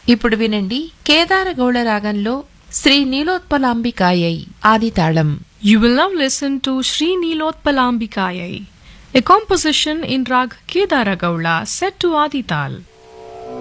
ఇప్పుడు వినండి కేదారగౌళ రాగంలో Shri నీలోత్పలాంబికాయై ఆదితాళం. You will now listen to Sri Nilotpalambikayai, a composition in Rag Kedara Gaula set to Adital.